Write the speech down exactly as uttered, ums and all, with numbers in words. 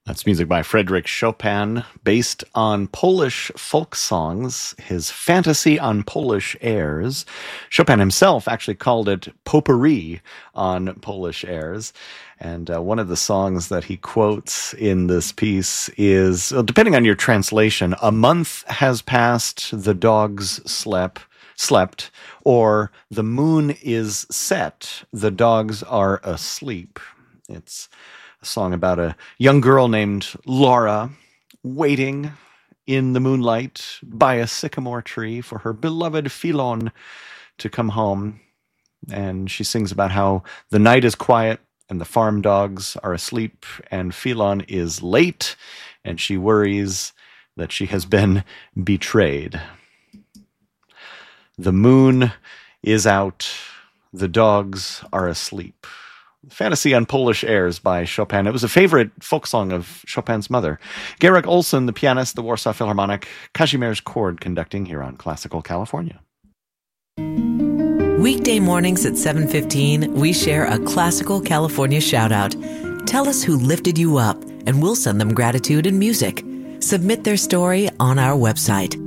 That's music by Frédéric Chopin, based on Polish folk songs, his fantasy on Polish airs. Chopin himself actually called it potpourri on Polish airs. And uh, one of the songs that he quotes in this piece is, well, depending on your translation, "A month has passed, the dogs slept, slept, or the moon is set, the dogs are asleep." It's a song about a young girl named Laura waiting in the moonlight by a sycamore tree for her beloved Filon to come home. And she sings about how the night is quiet and the farm dogs are asleep and Filon is late, and she worries that she has been betrayed. The moon is out, the dogs are asleep. Fantasy on Polish Airs by Chopin. It was a favorite folk song of Chopin's mother. Garrick Olson, the pianist, the Warsaw Philharmonic, Kazimierz Chord conducting here on Classical California. Weekday mornings at seven fifteen, we share a Classical California shout-out. Tell us who lifted you up, and we'll send them gratitude and music. Submit their story on our website,